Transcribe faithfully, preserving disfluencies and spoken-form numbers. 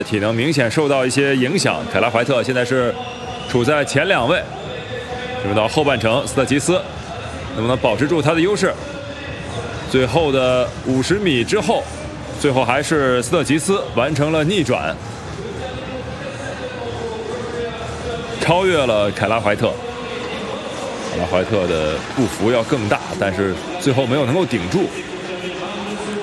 体能明显受到一些影响。凯拉怀特现在是处在前两位，进入到后半程，斯特吉斯能不能保持住他的优势？最后的五十米之后，最后还是斯特吉斯完成了逆转，超越了凯拉怀特。凯拉怀特的步幅要更大，但是最后没有能够顶住。